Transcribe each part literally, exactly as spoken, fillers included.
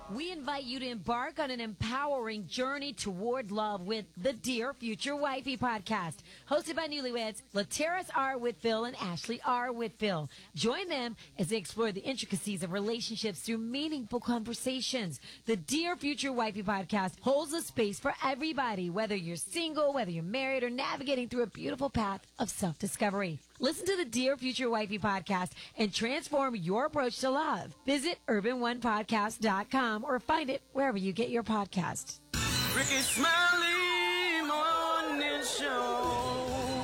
We invite you to embark on an empowering journey toward love with the Dear Future Wifey podcast, hosted by newlyweds Lateris R. Whitfield and Ashley R. Whitfield. Join them as they explore the intricacies of relationships through meaningful conversations. The Dear Future Wifey podcast holds a space for everybody, whether you're single, whether you're married, or navigating through a beautiful path of self-discovery. Listen to the Dear Future Wifey podcast and transform your approach to love. Visit urban one podcast dot com or find it wherever you get your podcasts. Ricky Smiley Morning Show.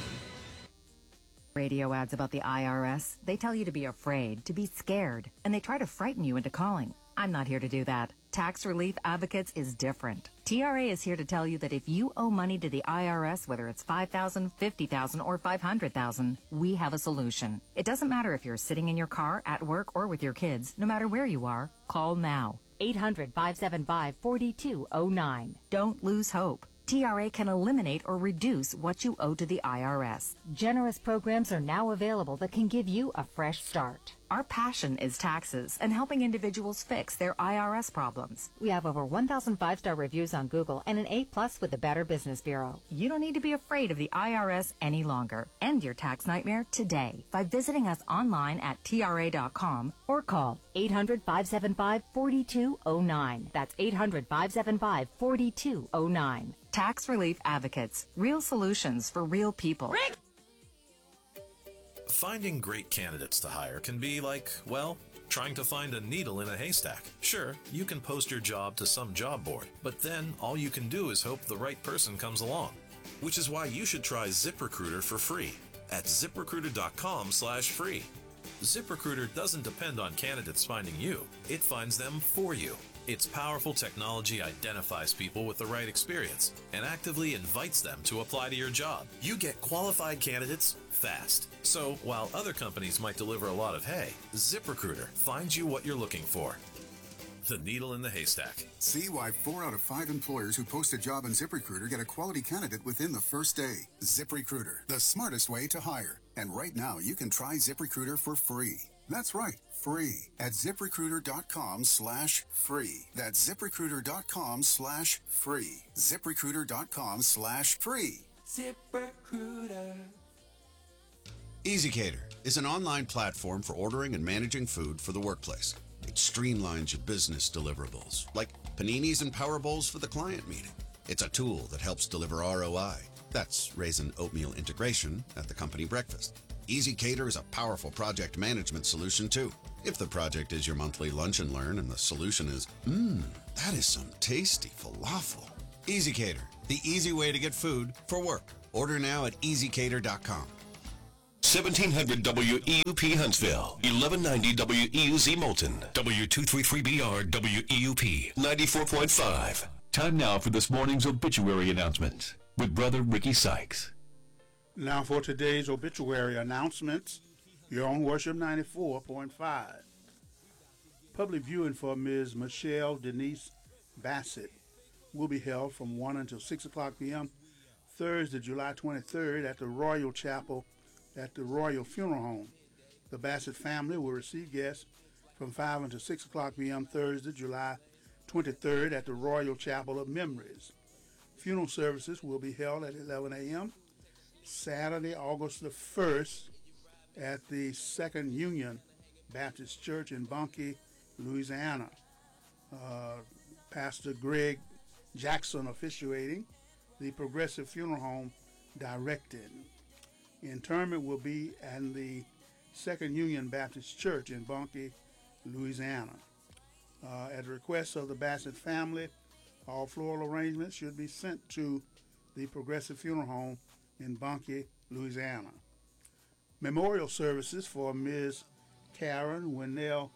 Radio ads about the I R S, they tell you to be afraid, to be scared, and they try to frighten you into calling. I'm not here to do that. Tax Relief Advocates is different. T R A is here to tell you that if you owe money to the I R S, whether it's five thousand dollars, fifty thousand dollars, or five hundred thousand dollars, we have a solution. It doesn't matter if you're sitting in your car, at work, or with your kids. No matter where you are, call now. eight hundred, five seven five, four two zero nine. Don't lose hope. T R A can eliminate or reduce what you owe to the I R S. Generous programs are now available that can give you a fresh start. Our passion is taxes and helping individuals fix their I R S problems. We have over one thousand five-star reviews on Google and an A plus with the Better Business Bureau. You don't need to be afraid of the I R S any longer. End your tax nightmare today by visiting us online at T R A dot com or call eight hundred, five seven five, four two zero nine. That's eight hundred, five seven five, four two zero nine. Tax Relief Advocates. Real solutions for real people. Rick! Finding great candidates to hire can be like, well, trying to find a needle in a haystack. Sure, you can post your job to some job board, but then all you can do is hope the right person comes along. Which is why you should try ZipRecruiter for free at ziprecruiter dot com slash free. ZipRecruiter doesn't depend on candidates finding you. It finds them for you. Its powerful technology identifies people with the right experience and actively invites them to apply to your job. You get qualified candidates fast. So while other companies might deliver a lot of hay, ZipRecruiter finds you what you're looking for. The needle in the haystack. See why four out of five employers who post a job on ZipRecruiter get a quality candidate within the first day. ZipRecruiter, the smartest way to hire. And right now, you can try ZipRecruiter for free. That's right, free at ziprecruiter dot com slash free. That's ziprecruiter dot com slash free. ziprecruiter dot com slash free. ZipRecruiter. EasyCater is an online platform for ordering and managing food for the workplace. It streamlines your business deliverables, like paninis and power bowls for the client meeting. It's a tool that helps deliver R O I. That's raisin oatmeal integration at the company breakfast. EasyCater is a powerful project management solution, too. If the project is your monthly lunch and learn and the solution is, mmm, that is some tasty falafel. EasyCater, the easy way to get food for work. Order now at easy cater dot com. seventeen hundred W E U P Huntsville, eleven ninety W E U Z Moulton, W two thirty-three B R W E U P, ninety-four point five. Time now for this morning's obituary announcement with Brother Ricky Sykes. Now for today's obituary announcements, you're on Worship ninety-four point five. Public viewing for Miz Michelle Denise Bassett will be held from one until six o'clock p.m. Thursday, July twenty-third at the Royal Chapel at the Royal Funeral Home. The Bassett family will receive guests from five until six o'clock p.m. Thursday, July twenty-third at the Royal Chapel of Memories. Funeral services will be held at eleven a.m. Saturday, August the first at the Second Union Baptist Church in Bunkie, Louisiana. Uh, Pastor Greg Jackson officiating, the Progressive Funeral Home directing. Interment will be at the Second Union Baptist Church in Bunkie, Louisiana. Uh, at the request of the Bassett family, all floral arrangements should be sent to the Progressive Funeral Home in Bunkie, Louisiana. Memorial services for Miz Karen Winnell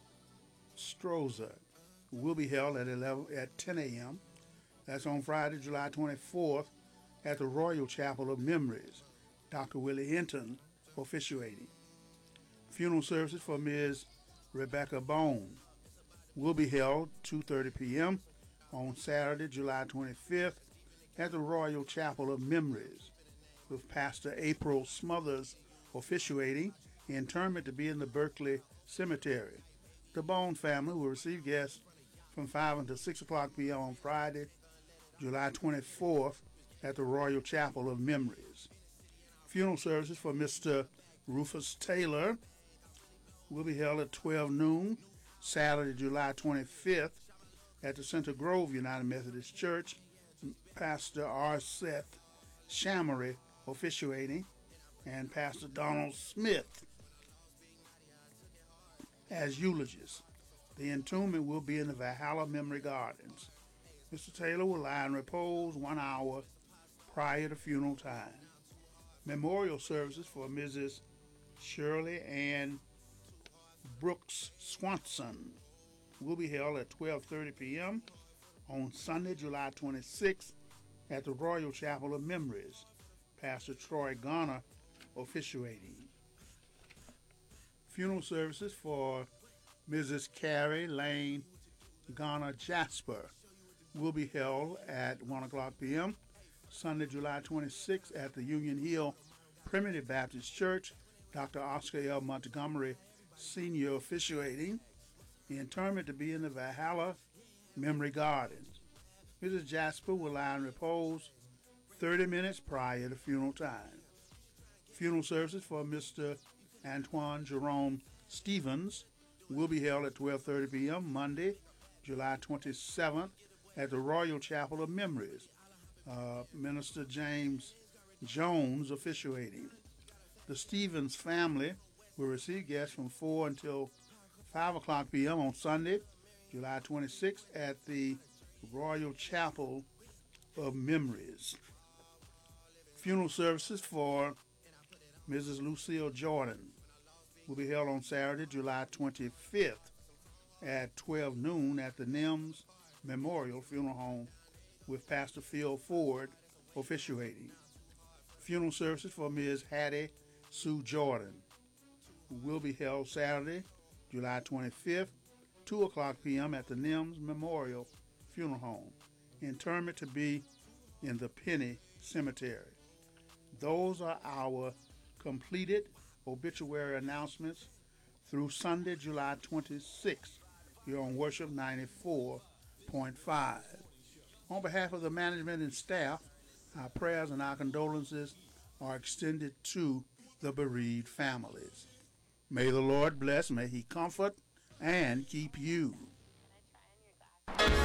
Strozer will be held at eleven at ten a.m. That's on Friday, July twenty-fourth at the Royal Chapel of Memories. Doctor Willie Hinton officiating. Funeral services for Miz Rebecca Bone will be held two thirty p.m. on Saturday, July twenty-fifth at the Royal Chapel of Memories, with Pastor April Smothers officiating. Interment to be in the Berkeley Cemetery. The Bone family will receive guests from five until six o'clock p.m. on Friday, July twenty-fourth at the Royal Chapel of Memories. Funeral services for Mister Rufus Taylor will be held at twelve noon, Saturday, July twenty-fifth at the Center Grove United Methodist Church. Pastor R. Seth Shamery officiating, and Pastor Donald Smith as eulogist. The entombment will be in the Valhalla Memory Gardens. Mister Taylor will lie in repose one hour prior to funeral time. Memorial services for Missus Shirley Ann Brooks Swanson will be held at twelve thirty p.m. on Sunday, July twenty-sixth at the Royal Chapel of Memories. Pastor Troy Garner officiating. Funeral services for Missus Carrie Lane Garner Jasper will be held at one o'clock p.m. Sunday, July twenty-sixth at the Union Hill Primitive Baptist Church. Doctor Oscar L. Montgomery Senior officiating. The interment to be in the Valhalla Memory Gardens. Missus Jasper will lie in repose thirty minutes prior to funeral time. Funeral services for Mister Antoine Jerome Stevens will be held at twelve thirty p.m. Monday, July twenty-seventh at the Royal Chapel of Memories. Uh, Minister James Jones officiating. The Stevens family will receive guests from four until five o'clock p.m. on Sunday, July twenty-sixth at the Royal Chapel of Memories. Funeral services for Missus Lucille Jordan will be held on Saturday, July twenty-fifth at twelve noon at the Nims Memorial Funeral Home with Pastor Phil Ford officiating. Funeral services for Miz Hattie Sue Jordan will be held Saturday, July twenty-fifth, two o'clock p.m. at the Nims Memorial Funeral Home. Interment to be in the Penny Cemetery. Those are our completed obituary announcements through Sunday, July twenty-sixth, here on Worship ninety-four point five. On behalf of the management and staff, our prayers and our condolences are extended to the bereaved families. May the Lord bless, may He comfort and keep you.